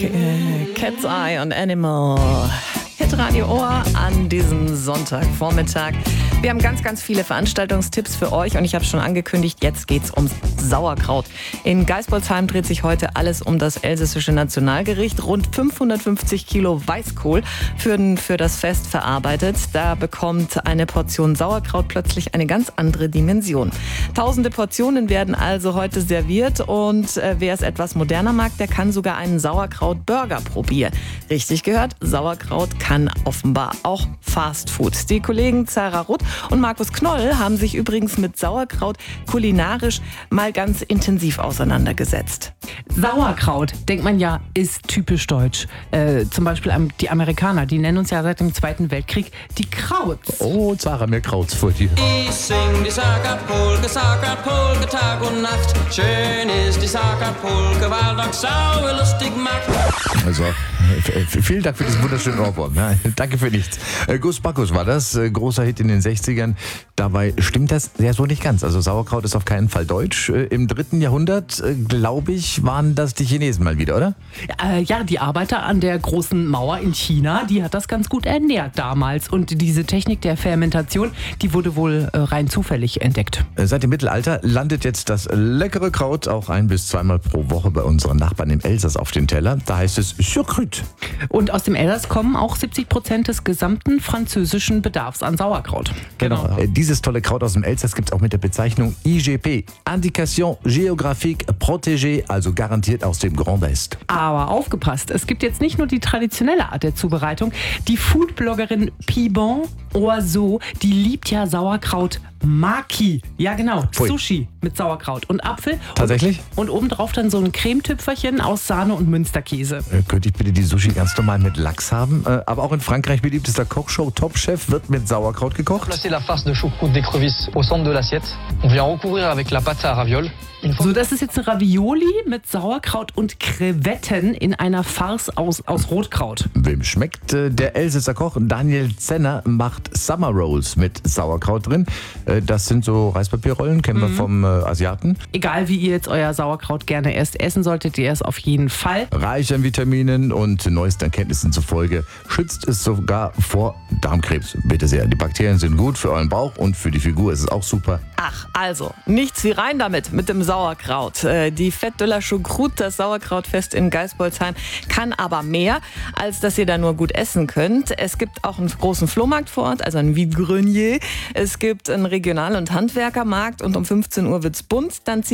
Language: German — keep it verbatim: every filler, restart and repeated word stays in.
Cat's Eye und Animal. Hitradio Ohr an diesem Sonntagvormittag. Wir haben ganz, ganz viele Veranstaltungstipps für euch und ich habe schon angekündigt, jetzt geht's ums Sauerkraut. In Geispolsheim dreht sich heute alles um das elsässische Nationalgericht. Rund fünfhundertfünfzig Kilo Weißkohl für, für das Fest verarbeitet. Da bekommt eine Portion Sauerkraut plötzlich eine ganz andere Dimension. Tausende Portionen werden also heute serviert und äh, wer es etwas moderner mag, der kann sogar einen Sauerkraut-Burger probieren. Richtig gehört, Sauerkraut kann offenbar auch Fast Food. Die Kollegen Zara Rutt und Markus Knoll haben sich übrigens mit Sauerkraut kulinarisch mal ganz intensiv auseinandergesetzt. Sauerkraut, denkt man ja, ist typisch deutsch. Äh, zum Beispiel die Amerikaner, die nennen uns ja seit dem Zweiten Weltkrieg die Krauts. Oh, Zara, mir Krauts vor dir. Ich sing die Sackerpolke, Sackerpolke, Tag und Nacht. Schön ist die Sackerpolke, weil doch Sau lustig macht. Also, f- vielen Dank für diesen wunderschönen Ohrwurm. Ja, danke für nichts. Äh, Gus Bacchus war das, äh, großer Hit in den sechzigern. Dabei stimmt das ja so nicht ganz. Also Sauerkraut ist auf keinen Fall deutsch. Äh, Im dritten Jahrhundert, äh, glaube ich, waren das die Chinesen mal wieder, oder? Äh, ja, die Arbeiter an der großen Mauer in China, die hat das ganz gut ernährt damals. Und diese Technik der Fermentation, die wurde wohl äh, rein zufällig entdeckt. Äh, Seit dem Mittelalter landet jetzt das leckere Kraut auch ein- bis zweimal pro Woche bei unseren Nachbarn im Elsass auf den Teller. Da heißt es Surkrut. Und aus dem Elsass kommen auch siebzig Prozent des gesamten französischen Bedarfs an Sauerkraut. Genau. Äh, Dieses tolle Kraut aus dem Elsass gibt es auch mit der Bezeichnung I G P. Indication géographique protégée, also garantiert aus dem Grand Est. Aber aufgepasst, es gibt jetzt nicht nur die traditionelle Art der Zubereitung. Die Foodbloggerin Pibon Oiseau, die liebt ja Sauerkraut Maki. Ja genau, Pfui. Sushi mit Sauerkraut und Apfel. Tatsächlich? Und, und obendrauf dann so ein Cremetüpferchen aus Sahne und Münsterkäse. Äh, Könnte ich bitte die Sushi ganz normal mit Lachs haben? Äh, Aber auch in Frankreich beliebtester Kochshow Top Chef wird mit Sauerkraut gekocht. Placer la farce de choucroute d'écrevisse au centre de l'assiette. On vient recouvrir avec la pâte à ravioles. Une fois So, das ist jetzt eine Ravioli mit Sauerkraut und Krevetten in einer Farce aus, aus Rotkraut. Wem schmeckt? Äh, Der Elsässer Koch Daniel Zenner macht Summer Rolls mit Sauerkraut drin. Äh, Das sind so Reispapierrollen, kennen wir vom äh, Asiaten. Egal wie ihr jetzt euer Sauerkraut gerne erst essen solltet, ihr es auf jeden Fall. Reich an Vitaminen und neuesten Erkenntnissen zufolge schützt es sogar vor Darmkrebs. Bitte sehr, die Bakterien sind gut für euren Bauch und für die Figur ist es auch super. Ach, also, nichts wie rein damit, mit dem Sauerkraut. Äh, Die Fête de la Choucroute, das Sauerkrautfest in Geispolsheim, kann aber mehr, als dass ihr da nur gut essen könnt. Es gibt auch einen großen Flohmarkt vor Ort, also ein Vide-Grenier. Es gibt einen Regional- und Handwerkermarkt und um fünfzehn Uhr wird's bunt. Dann zieht